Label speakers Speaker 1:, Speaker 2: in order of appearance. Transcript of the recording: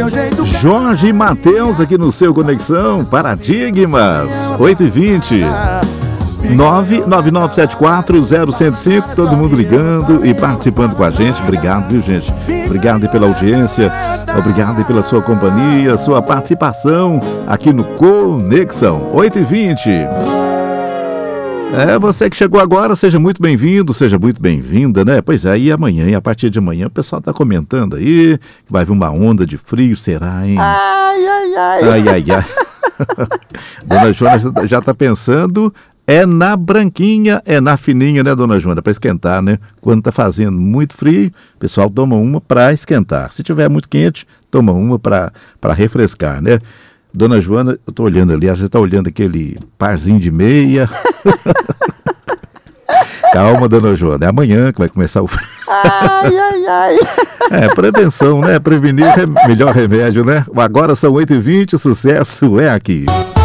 Speaker 1: Jorge e Matheus aqui no seu Conexão Paradigmas, 8h20. 999740105, todo mundo ligando e participando com a gente. Obrigado, viu, gente? Obrigado pela audiência, obrigado pela sua companhia, sua participação aqui no Conexão 8h20. Você que chegou agora, seja muito bem-vindo, seja muito bem-vinda, né? Pois é, e amanhã, e a partir de amanhã, o pessoal tá comentando aí que vai vir uma onda de frio, será, hein?
Speaker 2: Ai.
Speaker 1: Dona Joana já tá pensando na branquinha, na fininha, né, Dona Joana? Para esquentar, né? Quando tá fazendo muito frio, o pessoal toma uma para esquentar. Se tiver muito quente, toma uma para refrescar, né? Dona Joana, eu tô olhando ali, ela já tá olhando aquele parzinho de meia. Calma, Dona Joana, é amanhã que vai começar o frio.
Speaker 2: Ai.
Speaker 1: Prevenção, né? Prevenir é melhor remédio, né? Agora são 8h20, o sucesso é aqui.